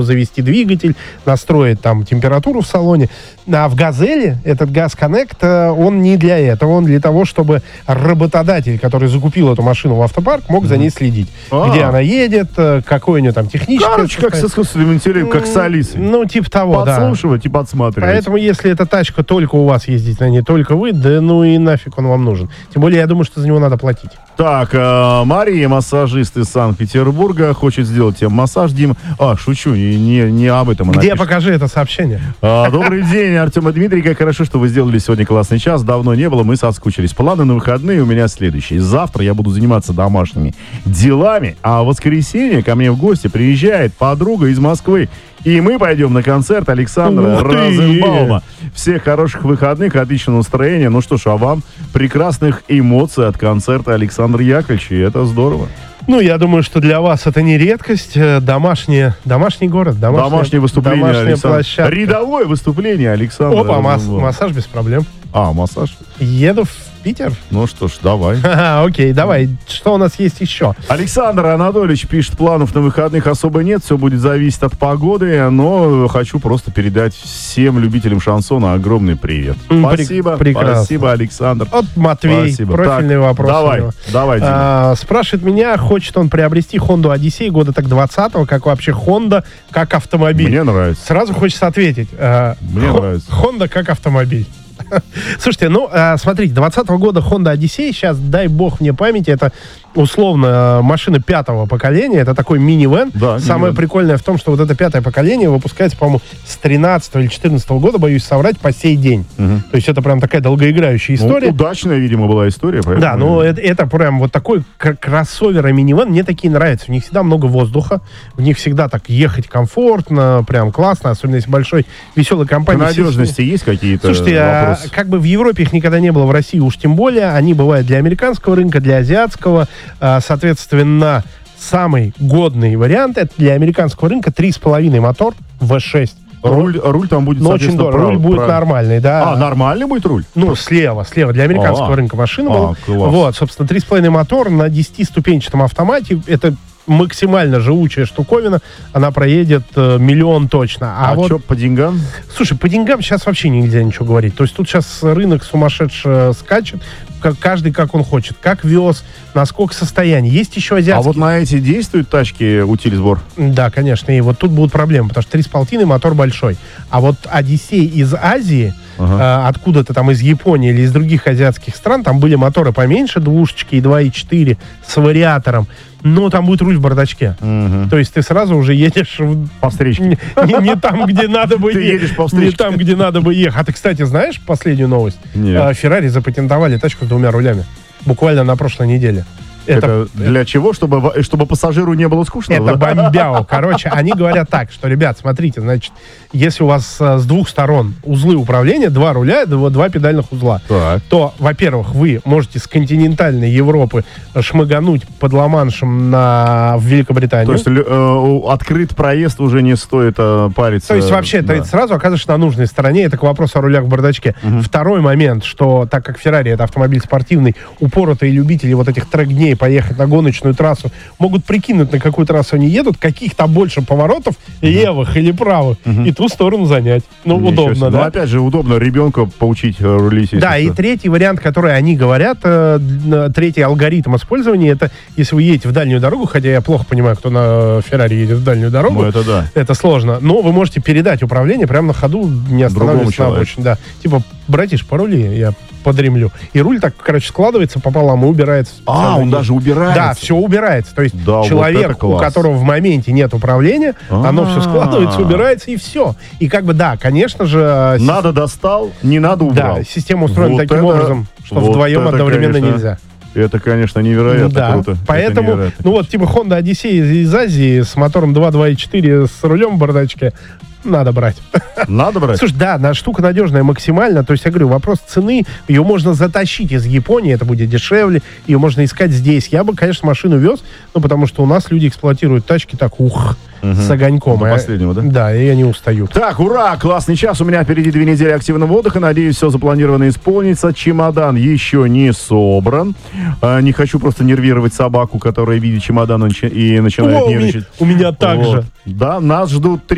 завести двигатель, настроить там температуру в салоне. А в «Газели» этот «ГазКоннект», он не для этого, он для того, чтобы работодатель, который закупил эту машину в автопарк, мог за ней следить. Где она едет, какой у нее там техническое... Короче, как с искусственным интеллектом, как с Алисой. Ну, типа того, да. Подслушивать и подсматривать. Поэтому, если эта тачка только у вас ездит, а не только вы, да ну и нафиг он вам нужен. Тем более, я думаю, что за него надо платить. Так, Мария, массажист из Санкт-Петербурга, хочет сделать тебе массаж, Дим. Шучу, не об этом. Где, покажи это сообщение. Добрый день, Артем и Дмитрий. Как хорошо, что вы сделали сегодня классный час. Давно не было, мы соскучились. Планы на выходные у меня следующие. Завтра я буду заниматься домашними делами, а в воскресенье ко мне в гости приезжает подруга из Москвы. И мы пойдем на концерт Александра Розенбаума. Всех хороших выходных, отличного настроения. Ну что ж, а вам прекрасных эмоций от концерта Александра Яковлевича. И это здорово. Ну, я думаю, что для вас это не редкость. Домашний город. Домашнее выступление Александра. Рядовое выступление Александра. Опа, массаж без проблем. Массаж. Еду в Питер. Ну что ж, давай. Окей, давай. Что у нас есть еще? Александр Анатольевич пишет, планов на выходных особо нет, все будет зависеть от погоды, но хочу просто передать всем любителям шансона огромный привет. Спасибо. Прекрасно. Спасибо, Александр. Вот Матвей, спасибо. Профильный вопрос. Давай, Дима. Спрашивает меня, хочет он приобрести Honda Odyssey года так 20-го, как вообще Honda, как автомобиль. Мне нравится. Сразу хочется ответить. Мне нравится. Honda как автомобиль. Слушайте, смотрите, 20-го года Honda Odyssey, сейчас, дай бог мне памяти, это условно машина 5-го поколения, это такой мини-вэн. Да, самое прикольное в том, что вот это 5-е поколение выпускается, по-моему, с 13-го или 14-го года, боюсь соврать, по сей день. То есть это прям такая долгоиграющая история. Удачная, видимо, была история. Поэтому... Да, но это прям вот такой кроссовер и мини-вэн, мне такие нравятся. У них всегда много воздуха, в них всегда так ехать комфортно, прям классно, особенно если большой веселой компании. По надежности есть какие-то вопросы? Как бы в Европе их никогда не было, в России уж тем более. Они бывают для американского рынка, для азиатского. Соответственно, самый годный вариант это для американского рынка 3,5 мотор V6. Руль там будет, очень дорого. Руль будет нормальный, да. Нормальный будет руль? Ну, слева. Для американского рынка машина была. Вот, собственно, 3,5 мотор на 10-ступенчатом автомате. Это максимально живучая штуковина, она проедет 1 миллион точно. А вот что по деньгам? Слушай, по деньгам сейчас вообще нельзя ничего говорить. То есть тут сейчас рынок сумасшедше скачет, каждый как он хочет, как вез, на сколько состояний. Есть еще азиатские. А вот на эти действуют тачки утиль-сбор? Да, конечно, и вот тут будут проблемы, потому что 3,5 мотор большой. А вот Одиссей из Азии, откуда-то там из Японии или из других азиатских стран, там были моторы поменьше, двушечки и 2,4 с вариатором, но там будет руль в бардачке. То есть ты сразу уже едешь по встречке. Не там, где надо бы ехать. Ты едешь по встречке. Не там, где надо бы ехать. А ты, кстати, знаешь последнюю новость? Нет. Феррари запатентовали тачку с 2 рулями. Буквально на прошлой неделе. Это для чего? Чтобы пассажиру не было скучно? Это бомбяо. Короче, они говорят так, что, ребят, смотрите, значит, если у вас с двух сторон узлы управления, 2 руля, 2 педальных узла, то, во-первых, вы можете с континентальной Европы шмыгануть под Ла-Маншем в Великобританию. То есть открыт проезд уже не стоит париться. То есть вообще ты сразу оказываешься на нужной стороне. Это к вопросу о рулях в бардачке. Второй момент, что так как Феррари это автомобиль спортивный, упоротые любители вот этих трек-дней поехать на гоночную трассу, могут прикинуть, на какую трассу они едут, каких там больше поворотов, левых или правых, и ту сторону занять. Удобно, да? Но опять же, удобно ребенка поучить рулить. Да, и третий вариант, который они говорят, третий алгоритм использования, это если вы едете в дальнюю дорогу, хотя я плохо понимаю, кто на Феррари едет в дальнюю дорогу. Это да. Это сложно. Но вы можете передать управление прямо на ходу, не останавливаясь на обочине. Да. Типа, братиш, порули, я подремлю. И руль так, складывается пополам и убирается. Он даже убирается? Да, все убирается. То есть человек, вот у которого в моменте нет управления, оно все складывается, убирается и все. И конечно же... Надо достал, не надо убрал. Да, система устроена таким образом, что вдвоем одновременно нельзя. Это, конечно, невероятно круто. Поэтому, Honda Odyssey из Азии с мотором 2.4 с рулем в бардачке надо брать. Надо брать? Слушай, да, штука надежная максимально. То есть, я говорю, вопрос цены. Ее можно затащить из Японии, это будет дешевле. Ее можно искать здесь. Я бы, конечно, машину вез, потому что у нас люди эксплуатируют тачки так, с огоньком. До последнего, да? Да, и они устают. Так, ура, классный час. У меня впереди 2 недели активного отдыха. Надеюсь, все запланировано исполнится. Чемодан еще не собран. Не хочу просто нервировать собаку, которая видит чемодан и начинает нервничать. У меня так же. Да, нас ждут 3